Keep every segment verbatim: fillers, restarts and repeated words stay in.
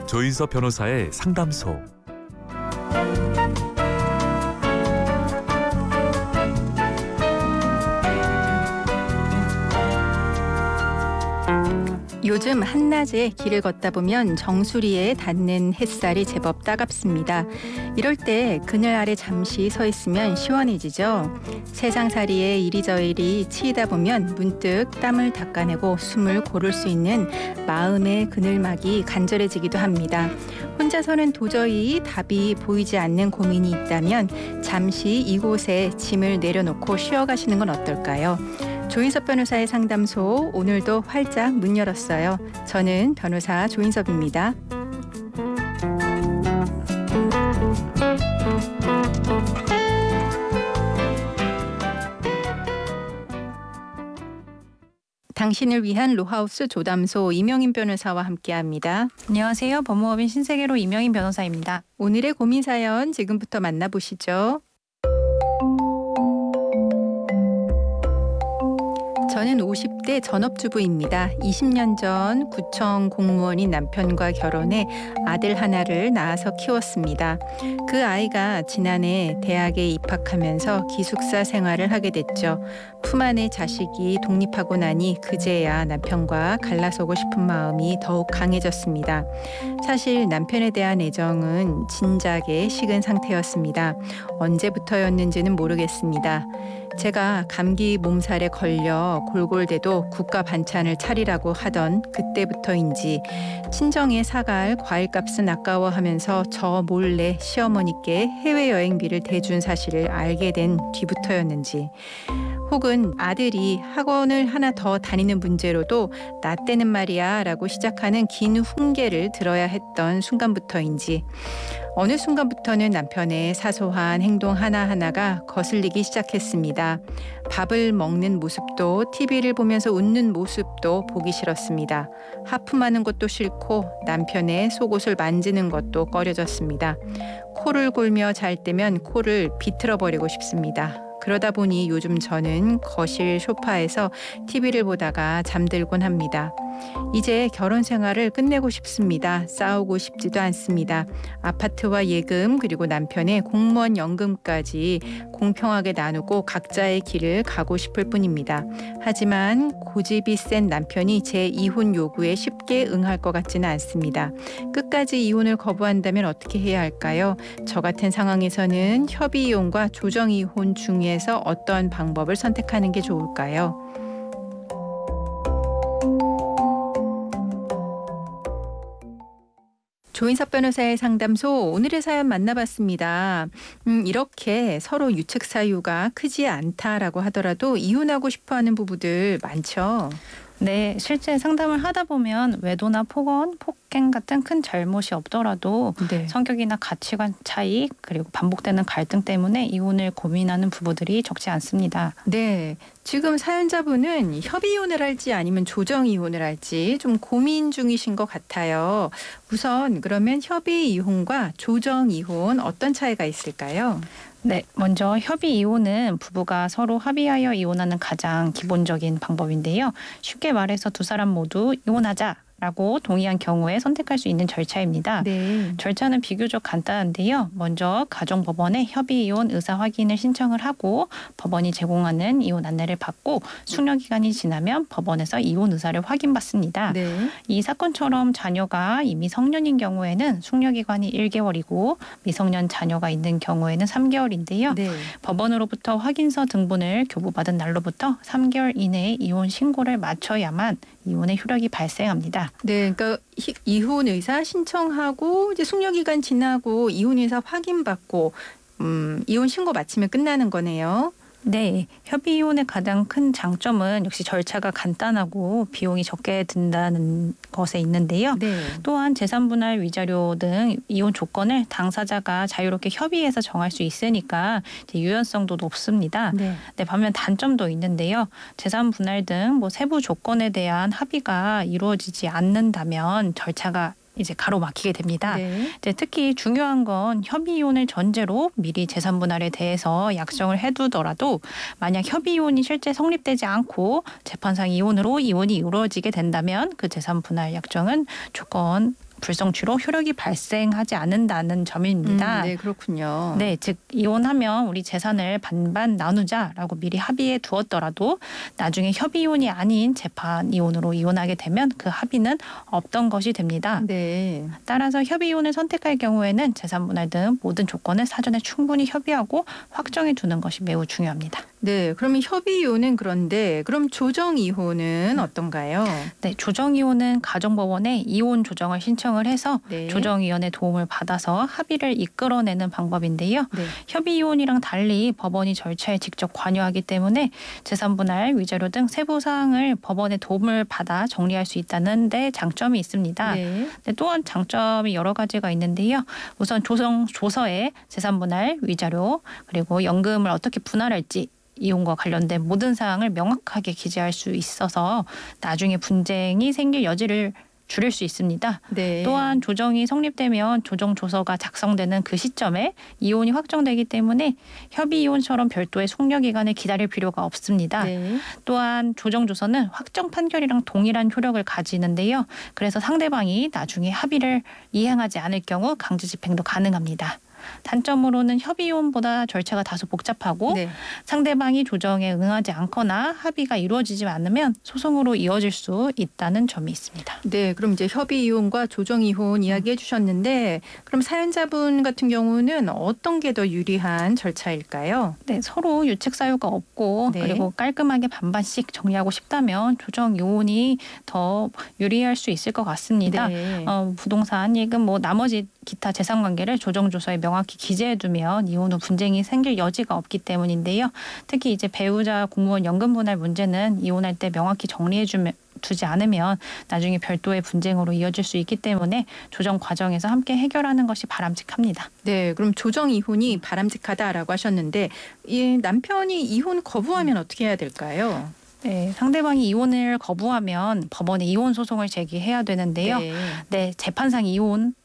조인섭 변호사의 상담소. 요즘 한낮에 길을 걷다 보면 정수리에 닿는 햇살이 제법 따갑습니다. 이럴 때 그늘 아래 잠시 서 있으면 시원해지죠. 세상살이에 이리저리 치이다 보면 문득 땀을 닦아내고 숨을 고를 수 있는 마음의 그늘막이 간절해지기도 합니다. 혼자서는 도저히 답이 보이지 않는 고민이 있다면 잠시 이곳에 짐을 내려놓고 쉬어가시는 건 어떨까요? 조인섭 변호사의 상담소, 오늘도 활짝 문 열었어요. 저는 변호사 조인섭입니다. 당신을 위한 로하우스 조담소, 이명인 변호사와 함께합니다. 안녕하세요. 법무법인 신세계로 이명인 변호사입니다. 오늘의 고민 사연 지금부터 만나보시죠. 저는 오십 대 전업주부입니다. 이십 년 전 구청 공무원인 남편과 결혼해 아들 하나를 낳아서 키웠습니다. 그 아이가 지난해 대학에 입학하면서 기숙사 생활을 하게 됐죠. 품 안의 자식이 독립하고 나니 그제야 남편과 갈라서고 싶은 마음이 더욱 강해졌습니다. 사실 남편에 대한 애정은 진작에 식은 상태였습니다. 언제부터였는지는 모르겠습니다. 제가 감기 몸살에 걸려 골골대도 국가 반찬을 차리라고 하던 그때부터인지 친정에 사갈 과일값은 아까워하면서 저 몰래 시어머니께 해외여행비를 대준 사실을 알게 된 뒤부터였는지, 혹은 아들이 학원을 하나 더 다니는 문제로도 나 때는 말이야 라고 시작하는 긴 훈계를 들어야 했던 순간부터인지, 어느 순간부터는 남편의 사소한 행동 하나하나가 거슬리기 시작했습니다. 밥을 먹는 모습도 티비를 보면서 웃는 모습도 보기 싫었습니다. 하품하는 것도 싫고 남편의 속옷을 만지는 것도 꺼려졌습니다. 코를 골며 잘 때면 코를 비틀어버리고 싶습니다. 그러다 보니 요즘 저는 거실 소파에서 티비를 보다가 잠들곤 합니다. 이제 결혼 생활을 끝내고 싶습니다. 싸우고 싶지도 않습니다. 아파트와 예금 그리고 남편의 공무원 연금까지 공평하게 나누고 각자의 길을 가고 싶을 뿐입니다. 하지만 고집이 센 남편이 제 이혼 요구에 쉽게 응할 것 같지는 않습니다. 끝까지 이혼을 거부한다면 어떻게 해야 할까요? 저 같은 상황에서는 협의 이혼과 조정 이혼 중에서 어떤 방법을 선택하는 게 좋을까요? 조인섭 변호사의 상담소, 오늘의 사연 만나봤습니다. 음, 이렇게 서로 유책 사유가 크지 않다라고 하더라도 이혼하고 싶어하는 부부들 많죠. 네, 실제 상담을 하다 보면 외도나 폭언, 폭행 같은 큰 잘못이 없더라도 네. 성격이나 가치관 차이, 그리고 반복되는 갈등 때문에 이혼을 고민하는 부부들이 적지 않습니다. 네, 지금 사연자분은 협의 이혼을 할지 아니면 조정 이혼을 할지 좀 고민 중이신 것 같아요. 우선 그러면 협의 이혼과 조정 이혼 어떤 차이가 있을까요? 네, 먼저 협의 이혼은 부부가 서로 합의하여 이혼하는 가장 기본적인 방법인데요. 쉽게 말해서 두 사람 모두 이혼하자 라고 동의한 경우에 선택할 수 있는 절차입니다. 네. 절차는 비교적 간단한데요. 먼저 가정법원에 협의 이혼 의사 확인을 신청을 하고 법원이 제공하는 이혼 안내를 받고 숙려기간이 지나면 법원에서 이혼 의사를 확인받습니다. 네. 이 사건처럼 자녀가 이미 성년인 경우에는 숙려기간이 일 개월이고 미성년 자녀가 있는 경우에는 삼 개월인데요. 네. 법원으로부터 확인서 등본을 교부받은 날로부터 삼 개월 이내에 이혼 신고를 마쳐야만 이혼의 효력이 발생합니다. 네, 그러니까 히, 이혼 의사 신청하고 이제 숙려 기간 지나고 이혼 의사 확인받고 음, 이혼 신고 마치면 끝나는 거네요. 네, 협의 이혼의 가장 큰 장점은 역시 절차가 간단하고 비용이 적게 든다는 것에 있는데요. 네. 또한 재산분할 위자료 등 이혼 조건을 당사자가 자유롭게 협의해서 정할 수 있으니까 이제 유연성도 높습니다. 네. 네, 반면 단점도 있는데요. 재산분할 등 뭐 세부 조건에 대한 합의가 이루어지지 않는다면 절차가 이제 가로막히게 됩니다. 네. 이제 특히 중요한 건 협의 이혼을 전제로 미리 재산 분할에 대해서 약정을 해두더라도 만약 협의 이혼이 실제 성립되지 않고 재판상 이혼으로 이혼이 이루어지게 된다면 그 재산 분할 약정은 조건 불성취로 효력이 발생하지 않는다는 점입니다. 음, 네, 그렇군요. 네, 즉 이혼하면 우리 재산을 반반 나누자라고 미리 합의해 두었더라도 나중에 협의 이혼이 아닌 재판 이혼으로 이혼하게 되면 그 합의는 없던 것이 됩니다. 네. 따라서 협의 이혼을 선택할 경우에는 재산 분할 등 모든 조건을 사전에 충분히 협의하고 확정해 두는 것이 매우 중요합니다. 네, 그러면 협의 이혼은 그런데 그럼 조정 이혼은 어떤가요? 네, 조정 이혼은 가정법원에 이혼 조정을 신청을 해서 네. 조정위원회 도움을 받아서 합의를 이끌어내는 방법인데요. 네. 협의 이혼이랑 달리 법원이 절차에 직접 관여하기 때문에 재산 분할, 위자료 등 세부 사항을 법원의 도움을 받아 정리할 수 있다는 데 장점이 있습니다. 네. 네, 또한 장점이 여러 가지가 있는데요. 우선 조정 조서에 재산 분할, 위자료 그리고 연금을 어떻게 분할할지 이혼과 관련된 모든 사항을 명확하게 기재할 수 있어서 나중에 분쟁이 생길 여지를 줄일 수 있습니다. 네. 또한 조정이 성립되면 조정 조서가 작성되는 그 시점에 이혼이 확정되기 때문에 협의 이혼처럼 별도의 숙려 기간을 기다릴 필요가 없습니다. 네. 또한 조정 조서는 확정 판결이랑 동일한 효력을 가지는데요. 그래서 상대방이 나중에 합의를 이행하지 않을 경우 강제 집행도 가능합니다. 단점으로는 협의 이혼보다 절차가 다소 복잡하고 네. 상대방이 조정에 응하지 않거나 합의가 이루어지지 않으면 소송으로 이어질 수 있다는 점이 있습니다. 네, 그럼 이제 협의 이혼과 조정 이혼 이야기해 주셨는데 그럼 사연자분 같은 경우는 어떤 게 더 유리한 절차일까요? 네, 서로 유책 사유가 없고 네. 그리고 깔끔하게 반반씩 정리하고 싶다면 조정 이혼이 더 유리할 수 있을 것 같습니다. 네. 어, 부동산, 예금, 뭐 나머지 기타 재산 관계를 조정 조서에 명확히 기재해두면 이혼 후 분쟁이 생길 여지가 없기 때문인데요. 특히 이제 배우자, 공무원 연금 분할 문제는 이혼할 때 명확히 정리해주면 두지 않으면 나중에 별도의 분쟁으로 이어질 수 있기 때문에 조정 과정에서 함께 해결하는 것이 바람직합니다. 네, 그럼 조정 이혼이 바람직하다라고 하셨는데 이 남편이 이혼 거부하면 어떻게 해야 될까요? 네, 상대방이 이혼을 거부하면 법원에 이혼 소송을 제기해야 되는데요. 네. 네, 재판상 이혼은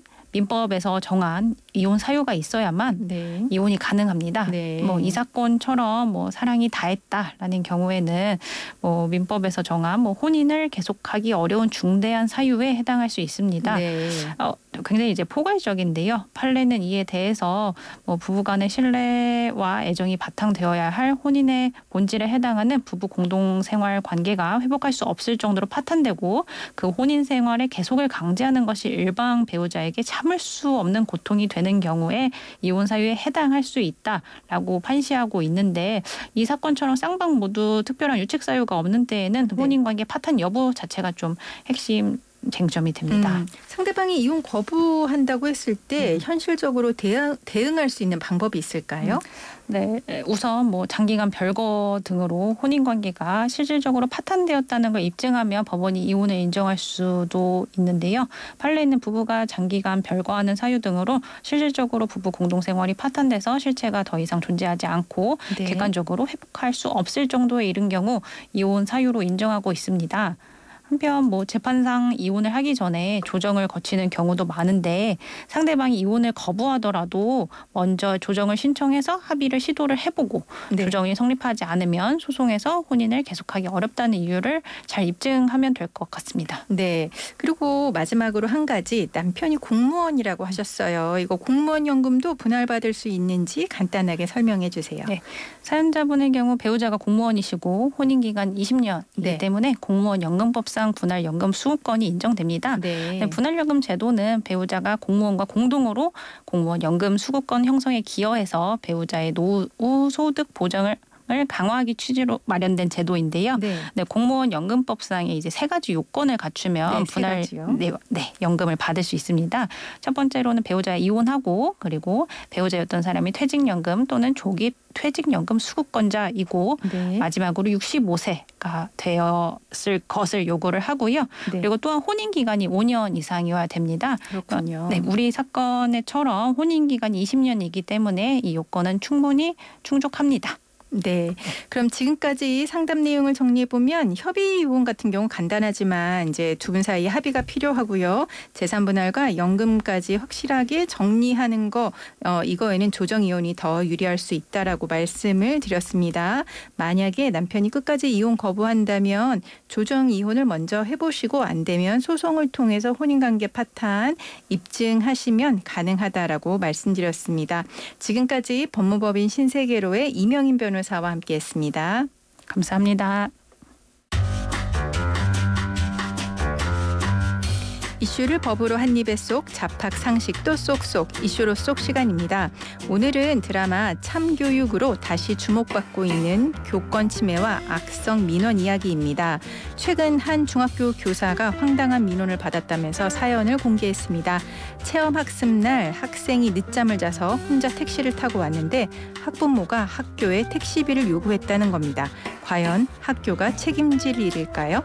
민법에서 정한 이혼 사유가 있어야만 네. 이혼이 가능합니다. 네. 뭐 이 사건처럼 뭐 사랑이 다했다라는 경우에는 뭐 민법에서 정한 뭐 혼인을 계속하기 어려운 중대한 사유에 해당할 수 있습니다. 네. 어, 굉장히 이제 포괄적인데요. 판례는 이에 대해서 뭐 부부간의 신뢰와 애정이 바탕되어야 할 혼인의 본질에 해당하는 부부 공동생활 관계가 회복할 수 없을 정도로 파탄되고 그 혼인 생활의 계속을 강제하는 것이 일방 배우자에게 참을 수 없는 고통이 되는 경우에 이혼 사유에 해당할 수 있다라고 판시하고 있는데 이 사건처럼 쌍방 모두 특별한 유책 사유가 없는 때에는 네. 혼인 관계 파탄 여부 자체가 좀 핵심 쟁점이 됩니다. 음, 상대방이 이혼 거부한다고 했을 때 음. 현실적으로 대응, 대응할 수 있는 방법이 있을까요? 네, 우선 뭐 장기간 별거 등으로 혼인 관계가 실질적으로 파탄되었다는 걸 입증하면 법원이 이혼을 인정할 수도 있는데요. 판례에는 부부가 장기간 별거하는 사유 등으로 실질적으로 부부 공동생활이 파탄돼서 실체가 더 이상 존재하지 않고 네. 객관적으로 회복할 수 없을 정도에 이른 경우 이혼 사유로 인정하고 있습니다. 한편 뭐 재판상 이혼을 하기 전에 조정을 거치는 경우도 많은데 상대방이 이혼을 거부하더라도 먼저 조정을 신청해서 합의를 시도를 해보고 네. 조정이 성립하지 않으면 소송에서 혼인을 계속하기 어렵다는 이유를 잘 입증하면 될 것 같습니다. 네. 그리고 마지막으로 한 가지 남편이 공무원이라고 하셨어요. 이거 공무원 연금도 분할받을 수 있는지 간단하게 설명해 주세요. 네. 사연자분의 경우 배우자가 공무원이시고 혼인 기간 이십 년이기 네. 때문에 공무원 연금법상 분할 연금 수급권이 인정됩니다. 네. 네, 분할연금 제도는 배우자가 공무원과 공동으로 공무원 연금 수급권 형성에 기여해서 배우자의 노후 소득 보장을 강화하기 취지로 마련된 제도인데요. 네. 네, 공무원 연금법상에 이제 세 가지 요건을 갖추면 네, 세 분할 가지요. 네, 네, 연금을 받을 수 있습니다. 첫 번째로는 배우자가 이혼하고 그리고 배우자였던 사람이 퇴직연금 또는 조기 퇴직연금 수급권자이고 네. 마지막으로 육십오 세가 되었을 것을 요구를 하고요. 네. 그리고 또한 혼인 기간이 오 년 이상이어야 됩니다. 그렇군요. 네, 우리 사건에처럼 혼인 기간이 이십 년이기 때문에 이 요건은 충분히 충족합니다. 네. 그럼 지금까지 상담 내용을 정리해 보면 협의 이혼 같은 경우 간단하지만 이제 두 분 사이에 합의가 필요하고요. 재산 분할과 연금까지 확실하게 정리하는 거 어, 이거에는 조정 이혼이 더 유리할 수 있다라고 말씀을 드렸습니다. 만약에 남편이 끝까지 이혼 거부한다면 조정 이혼을 먼저 해보시고 안 되면 소송을 통해서 혼인관계 파탄 입증하시면 가능하다라고 말씀드렸습니다. 지금까지 법무법인 신세계로의 이명인 변호사와 함께했습니다. 감사합니다. 이슈를 법으로 한입에 쏙, 잡학 상식도 쏙쏙, 이슈로 쏙 시간입니다. 오늘은 드라마 참교육으로 다시 주목받고 있는 교권 침해와 악성 민원 이야기입니다. 최근 한 중학교 교사가 황당한 민원을 받았다면서 사연을 공개했습니다. 체험학습 날 학생이 늦잠을 자서 혼자 택시를 타고 왔는데 학부모가 학교에 택시비를 요구했다는 겁니다. 과연 학교가 책임질 일일까요?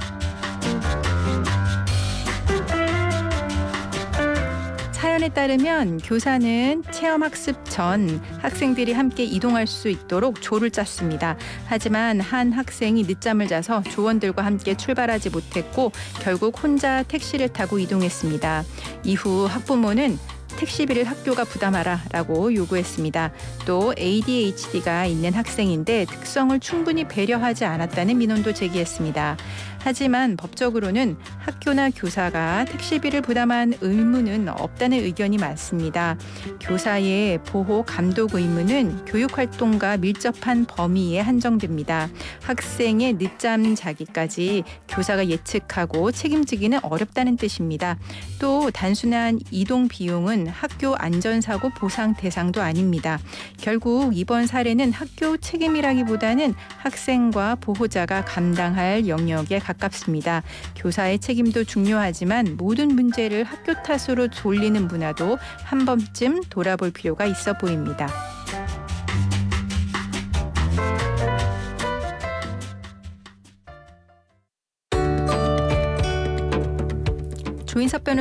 사연에 따르면 교사는 체험학습 전 학생들이 함께 이동할 수 있도록 조를 짰습니다. 하지만 한 학생이 늦잠을 자서 조원들과 함께 출발하지 못했고 결국 혼자 택시를 타고 이동했습니다. 이후 학부모는 택시비를 학교가 부담하라라고 요구했습니다. 또 에이디에이치디가 있는 학생인데 특성을 충분히 배려하지 않았다는 민원도 제기했습니다. 하지만 법적으로는 학교나 교사가 택시비를 부담한 의무는 없다는 의견이 많습니다. 교사의 보호 감독 의무는 교육활동과 밀접한 범위에 한정됩니다. 학생의 늦잠 자기까지 교사가 예측하고 책임지기는 어렵다는 뜻입니다. 또 단순한 이동 비용은 학교 안전사고 보상 대상도 아닙니다. 결국 이번 사례는 학교 책임이라기보다는 학생과 보호자가 감당할 영역에 가깝습니다. 교사의 책임도 중요하지만 모든 문제를 학교 탓으로 돌리는 문화도 한 번쯤 돌아볼 필요가 있어 보입니다. 조인석 변호사